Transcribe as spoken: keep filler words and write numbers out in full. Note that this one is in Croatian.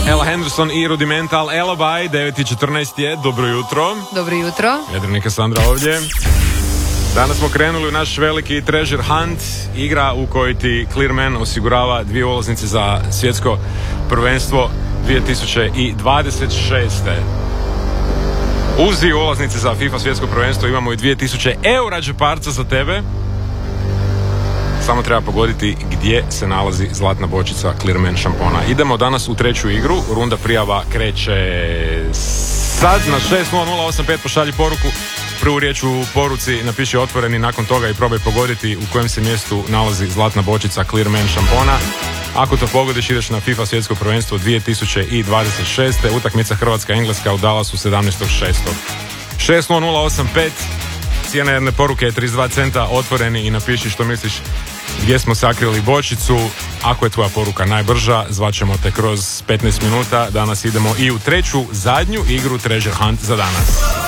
Ella Henderson i Rudimental Alibi. Devet i četrnaest je, dobro jutro. Dobro jutro. Jedrinika Sandra ovdje. Danas smo krenuli u naš veliki treasure hunt, igra u kojoj ti Clearman osigurava dvije ulaznice za svjetsko prvenstvo dvije tisuće dvadeset šeste. Uz dvije ulaznice za FIFA svjetsko prvenstvo imamo i dvije tisuće eura džeparca za tebe. Samo treba pogoditi gdje se nalazi zlatna bočica Clearman šampona. Idemo danas u treću igru. Runda prijava kreće sad na šest nula nula osam pet. Pošalji poruku. Prvu riječ u poruci napiši otvoreni, nakon toga i probaj pogoditi u kojem se mjestu nalazi zlatna bočica Clearman šampona. Ako to pogodiš, ideš na FIFA svjetsko prvenstvo dvije tisuće dvadeset šeste. Utakmica Hrvatska-Engleska u Dallasu sedamnaestog šestog šest nula nula osam pet. Cijena jedne poruke je trideset dva centa. Otvoreni i napiši što misliš gdje smo sakrili bočicu. Ako je tvoja poruka najbrža, zvaćemo te kroz petnaest minuta. Danas idemo i u treću, zadnju igru Treasure Hunt za danas.